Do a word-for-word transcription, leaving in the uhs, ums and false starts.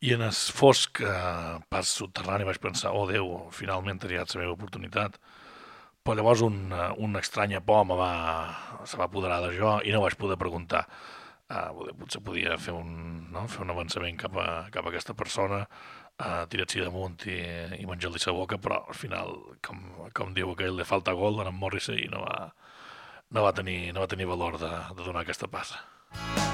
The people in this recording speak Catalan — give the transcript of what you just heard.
I en es fosc eh, pas subterrani vaig pensar, oh Déu, finalment he triat la meva oportunitat. Però llavors un, eh, una estranya por me va, se va apoderar de jo i no vaig poder preguntar. Uh, potser podia fer un, no? fer un avançament cap a, cap a aquesta persona, uh, tirar-s'hi damunt i, i menjar-li sa boca, però al final, com, com diu aquell, li falta gol en Morrissey i no va, no va tenir, no va tenir valor de, de donar aquesta passa.